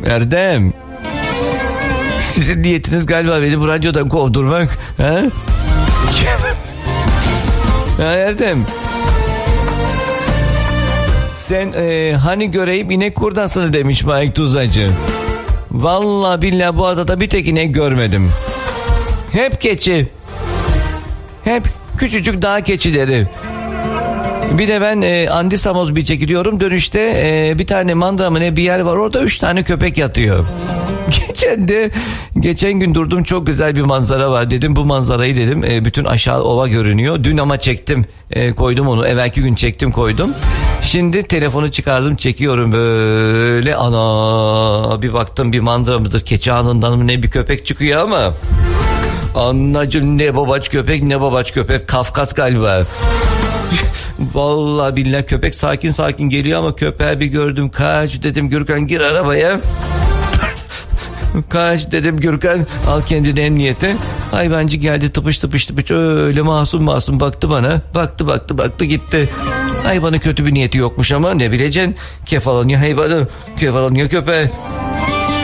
Erdem. Sizin niyetiniz galiba beni bu radyodan kovdurmak. Ha? Ya Erdem. Sen hani göreyim inek kurdasını demiş Faik Tuzacı. Vallahi billahi bu adada bir tek inek görmedim. Hep keçi. Hep küçücük dağ keçileri. Bir de ben Andisamoz Beach'e gidiyorum. Dönüşte bir tane mandıra mı ne bir yer var. Orada 3 tane köpek yatıyor. Geçen gün durdum, çok güzel bir manzara var dedim. Bu manzarayı dedim bütün aşağı ova görünüyor. Dün ama çektim koydum onu. Evvelki gün çektim koydum. Şimdi telefonu çıkardım çekiyorum böyle. Ana bir baktım bir mandıra mıdır keçi ağzından mı ne bir köpek çıkıyor ama. Annacığım ne babaç köpek Kafkas galiba. Vallahi billahi köpek sakin geliyor ama köpeği bir gördüm. Kaç dedim Gürkan gir arabaya. Kaç dedim Gürkan al kendini emniyete. Hayvancı geldi tıpış öyle masum baktı bana. Baktı gitti. Hayvanın kötü bir niyeti yokmuş ama ne bileceksin. Kefalanıyor hayvanı. Kefalanıyor köpeği.